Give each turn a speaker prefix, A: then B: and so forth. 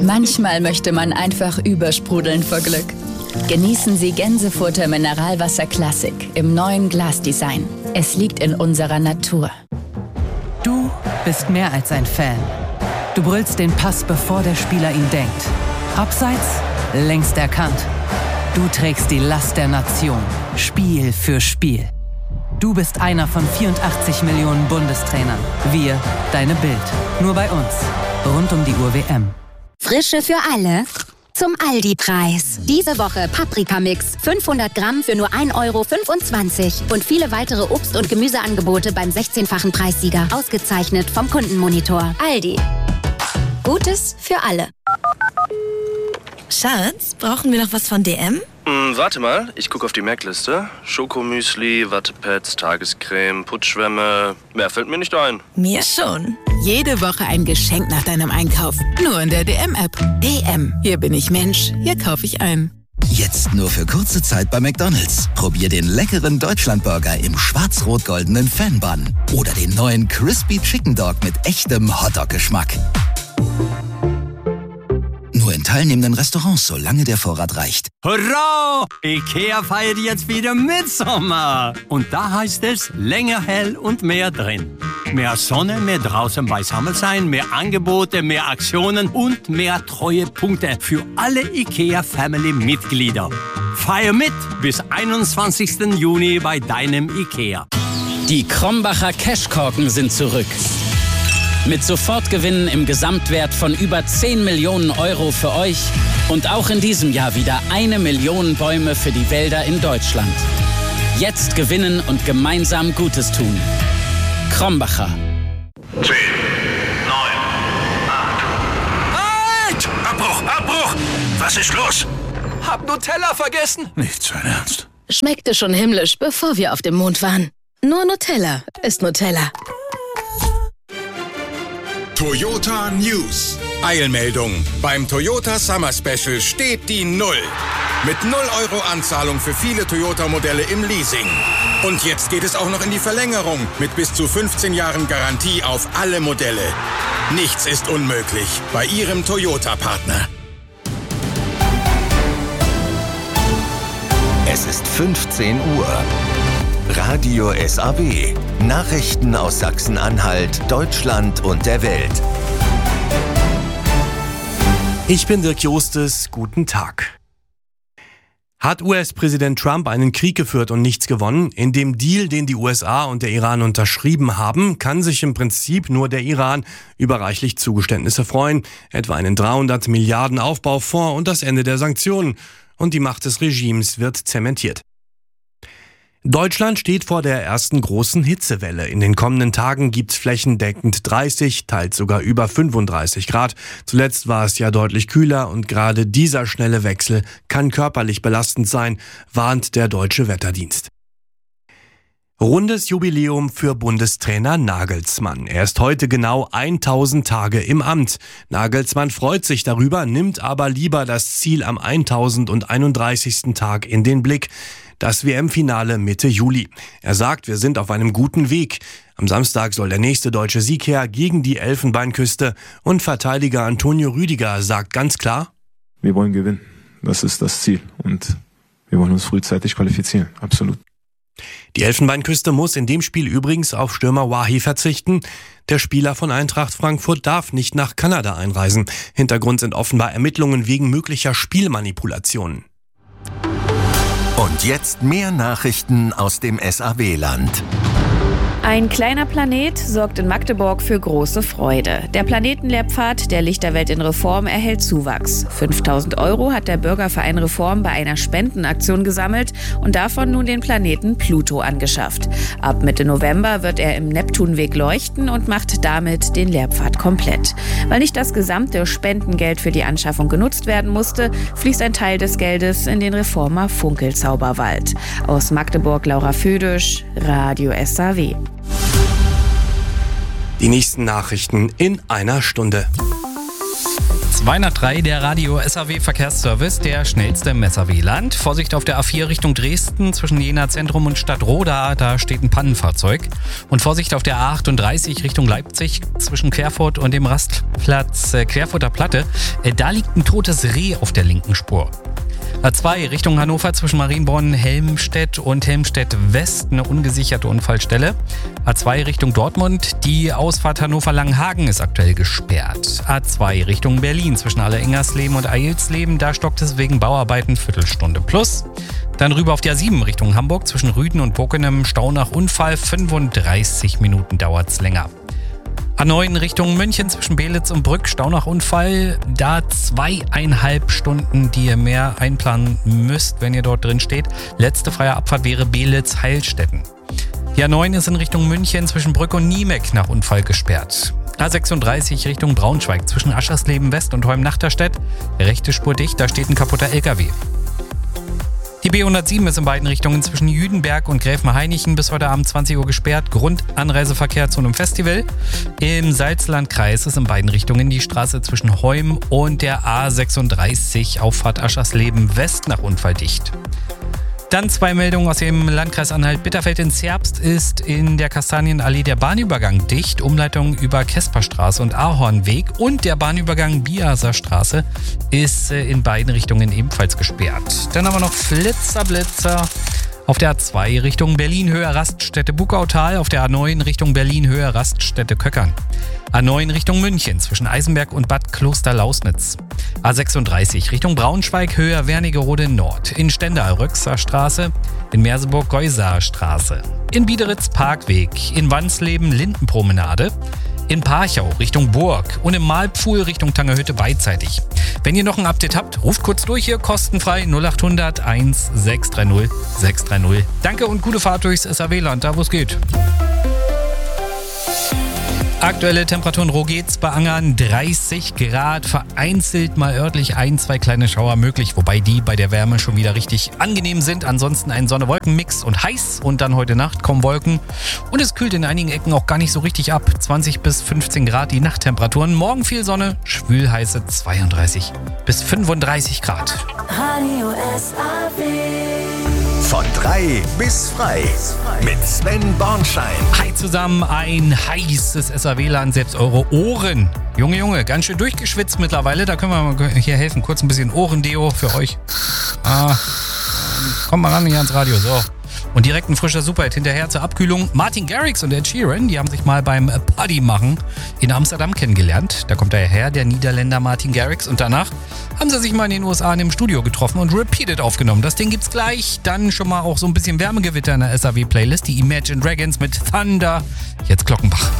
A: Manchmal möchte man einfach übersprudeln vor Glück. Genießen Sie Gänsefutter Mineralwasser Classic im neuen Glasdesign. Es liegt in unserer Natur.
B: Du bist mehr als ein Fan. Du brüllst den Pass, bevor der Spieler ihn denkt. Abseits, längst erkannt. Du trägst die Last der Nation, Spiel für Spiel. Du bist einer von 84 Millionen Bundestrainern. Wir, deine Bild. Nur bei uns. Rund um die Uhr WM.
C: Frische für alle zum Aldi-Preis. Diese Woche Paprikamix, 500 Gramm für nur 1,25 € und viele weitere Obst- und Gemüseangebote beim 16-fachen Preissieger. Ausgezeichnet vom Kundenmonitor. Aldi. Gutes für alle.
D: Schatz, brauchen wir noch was von DM?
E: Warte mal, ich gucke auf die Merkliste. Schokomüsli, Wattepads, Tagescreme, Putzschwämme. Mehr fällt mir nicht ein.
D: Mir schon.
F: Jede Woche ein Geschenk nach deinem Einkauf. Nur in der DM-App. DM. Hier bin ich Mensch. Hier kaufe ich ein.
G: Jetzt nur für kurze Zeit bei McDonald's. Probier den leckeren Deutschlandburger im schwarz-rot-goldenen Fan-Bun. Oder den neuen Crispy Chicken Dog mit echtem Hotdog-Geschmack. Nur in teilnehmenden Restaurants, solange der Vorrat reicht.
H: Hurra! IKEA feiert jetzt wieder Mitsommer. Und da heißt es, länger hell und mehr drin. Mehr Sonne, mehr draußen beisammen sein, mehr Angebote, mehr Aktionen und mehr Treuepunkte für alle IKEA-Family-Mitglieder. Feier mit bis 21. Juni bei deinem IKEA.
I: Die Krombacher Cashkorken sind zurück. Mit Sofortgewinnen im Gesamtwert von über 10 Millionen € für euch und auch in diesem Jahr wieder 1 Million Bäume für die Wälder in Deutschland. Jetzt gewinnen und gemeinsam Gutes tun. Krombacher.
J: 10, 9, 8. Halt! Abbruch! Was ist los?
K: Hab Nutella vergessen.
J: Nicht sein Ernst.
D: Schmeckte schon himmlisch, bevor wir auf dem Mond waren. Nur Nutella ist Nutella.
L: Toyota News. Eilmeldung. Beim Toyota Summer Special steht die 0. Mit 0 € Anzahlung für viele Toyota-Modelle im Leasing. Und jetzt geht es auch noch in die Verlängerung mit bis zu 15 Jahren Garantie auf alle Modelle. Nichts ist unmöglich bei Ihrem Toyota-Partner.
M: Es ist 15 Uhr. Radio SAW. Nachrichten aus Sachsen-Anhalt, Deutschland und der Welt.
N: Ich bin Dirk Jostes. Guten Tag. Hat US-Präsident Trump einen Krieg geführt und nichts gewonnen? In dem Deal, den die USA und der Iran unterschrieben haben, kann sich im Prinzip nur der Iran über reichlich Zugeständnisse freuen. Etwa einen 300 Milliarden Aufbaufonds und das Ende der Sanktionen. Und die Macht des Regimes wird zementiert. Deutschland steht vor der ersten großen Hitzewelle. In den kommenden Tagen gibt's flächendeckend 30, teils sogar über 35 Grad. Zuletzt war es ja deutlich kühler und gerade dieser schnelle Wechsel kann körperlich belastend sein, warnt der Deutsche Wetterdienst. Rundes Jubiläum für Bundestrainer Nagelsmann. Er ist heute genau 1000 Tage im Amt. Nagelsmann freut sich darüber, nimmt aber lieber das Ziel am 1031. Tag in den Blick. Das WM-Finale Mitte Juli. Er sagt, wir sind auf einem guten Weg. Am Samstag soll der nächste deutsche Sieg her gegen die Elfenbeinküste. Und Verteidiger Antonio Rüdiger sagt ganz klar:
O: Wir wollen gewinnen. Das ist das Ziel. Und wir wollen uns frühzeitig qualifizieren. Absolut.
N: Die Elfenbeinküste muss in dem Spiel übrigens auf Stürmer Wahi verzichten. Der Spieler von Eintracht Frankfurt darf nicht nach Kanada einreisen. Hintergrund sind offenbar Ermittlungen wegen möglicher Spielmanipulationen.
M: Und jetzt mehr Nachrichten aus dem SAW-Land.
P: Ein kleiner Planet sorgt in Magdeburg für große Freude. Der Planetenlehrpfad der Lichterwelt in Reform erhält Zuwachs. 5.000 € hat der Bürgerverein Reform bei einer Spendenaktion gesammelt und davon nun den Planeten Pluto angeschafft. Ab Mitte November wird er im Neptunweg leuchten und macht damit den Lehrpfad komplett. Weil nicht das gesamte Spendengeld für die Anschaffung genutzt werden musste, fließt ein Teil des Geldes in den Reformer Funkelzauberwald. Aus Magdeburg Laura Födisch, Radio SAW.
N: Die nächsten Nachrichten in einer Stunde.
Q: 203, der Radio SAW Verkehrsservice, der schnellste im SAW-Land. Vorsicht auf der A4 Richtung Dresden zwischen Jena Zentrum und Stadtroda, da steht ein Pannenfahrzeug. Und Vorsicht auf der A38 Richtung Leipzig zwischen Querfurt und dem Rastplatz Querfurter Platte. Da liegt ein totes Reh auf der linken Spur. A2 Richtung Hannover zwischen Marienborn, Helmstedt und Helmstedt West, eine ungesicherte Unfallstelle. A2 Richtung Dortmund, die Ausfahrt Hannover-Langenhagen ist aktuell gesperrt. A2 Richtung Berlin zwischen Aller-Ingersleben und Eilsleben, da stockt es wegen Bauarbeiten Viertelstunde plus. Dann rüber auf die A7 Richtung Hamburg zwischen Rüden und Bockenem, Stau nach Unfall, 35 Minuten dauert's länger. A9 Richtung München zwischen Belitz und Brück, Stau nach Unfall. Da 2,5 Stunden, die ihr mehr einplanen müsst, wenn ihr dort drin steht. Letzte freie Abfahrt wäre Belitz-Heilstätten. Die A9 ist in Richtung München zwischen Brück und Niemeck nach Unfall gesperrt. A36 Richtung Braunschweig zwischen Aschersleben West und Holm-Nachterstedt. Rechte Spur dicht, da steht ein kaputter LKW. Die B107 ist in beiden Richtungen zwischen Jüdenberg und Gräfenhainichen bis heute Abend 20 Uhr gesperrt. Grund Anreiseverkehr zu einem Festival. Im Salzlandkreis ist in beiden Richtungen die Straße zwischen Heum und der A36 Auffahrt Aschersleben West nach Unfall dicht. Dann 2 Meldungen aus dem Landkreis Anhalt-Bitterfeld. In Zerbst ist in der Kastanienallee der Bahnübergang dicht. Umleitung über Kesperstraße und Ahornweg. Und der Bahnübergang Biaser Straße ist in beiden Richtungen ebenfalls gesperrt. Dann haben wir noch Blitzer. Auf der A2 Richtung Berlin-Höhe Raststätte Bukautal, auf der A9 Richtung Berlin-Höhe Raststätte Köckern. A9 Richtung München zwischen Eisenberg und Bad Kloster-Lausnitz. A36 Richtung Braunschweig Höhe Wernigerode Nord. In Stendal Röxer Straße, in Merseburg Geusaer Straße. In Biederitz Parkweg, in Wansleben Lindenpromenade. In Parchau Richtung Burg und im Malpfuhl Richtung Tangerhütte beidseitig. Wenn ihr noch ein Update habt, ruft kurz durch hier, kostenfrei 0800 1630 630. Danke und gute Fahrt durchs SAW-Land, da wo es geht. Aktuelle Temperaturen Rogetz bei Angern 30 Grad, vereinzelt mal örtlich 1-2 kleine Schauer möglich, wobei die bei der Wärme schon wieder richtig angenehm sind. Ansonsten ein Sonne-Wolken-Mix und heiß und dann heute Nacht kommen Wolken und es kühlt in einigen Ecken auch gar nicht so richtig ab. 20 bis 15 Grad die Nachttemperaturen, morgen viel Sonne, schwül heiße 32 bis 35 Grad.
R: Radio SAW.
M: Von 3 bis frei mit Sven Bornschein.
Q: Hi zusammen, ein heißes SAW-Land, selbst eure Ohren. Junge, ganz schön durchgeschwitzt mittlerweile. Da können wir mal hier helfen. Kurz ein bisschen Ohrendeo für euch. Kommt mal ran hier ans Radio. So. Und direkt ein frischer Superhit hinterher zur Abkühlung. Martin Garrix und Ed Sheeran, die haben sich mal beim Partymachen in Amsterdam kennengelernt. Da kommt daher der Niederländer Martin Garrix. Und danach haben sie sich mal in den USA in dem Studio getroffen und Repeated aufgenommen. Das Ding gibt's gleich. Dann schon mal auch so ein bisschen Wärmegewitter in der SAW-Playlist. Die Imagine Dragons mit Thunder. Jetzt Glockenbach.